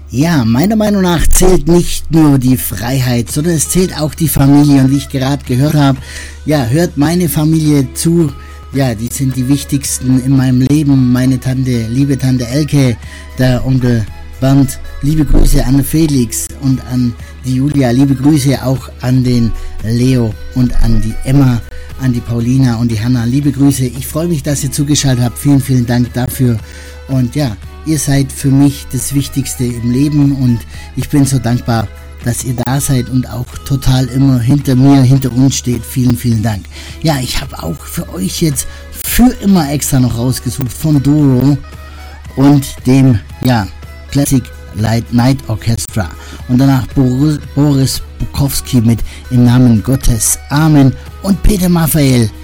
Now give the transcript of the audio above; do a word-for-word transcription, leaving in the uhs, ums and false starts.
Ja, meiner Meinung nach zählt nicht nur die Freiheit, sondern es zählt auch die Familie. Und wie ich gerade gehört habe, ja, hört meine Familie zu. Ja, die sind die wichtigsten in meinem Leben. Meine Tante, liebe Tante Elke, der Onkel Bernd, liebe Grüße an Felix und an die Julia. Liebe Grüße auch an den Leo und an die Emma, an die Paulina und die Hanna. Liebe Grüße. Ich freue mich, dass ihr zugeschaltet habt. Vielen, vielen Dank dafür. Und ja, ihr seid für mich das Wichtigste im Leben und ich bin so dankbar, dass ihr da seid und auch total immer hinter mir, hinter uns steht. Vielen, vielen Dank. Ja, ich habe auch für euch jetzt für immer extra noch rausgesucht von Doro und dem, ja, Classic Light Night Orchestra und danach Boris, Boris Bukowski mit Im Namen Gottes. Amen und Peter Maffay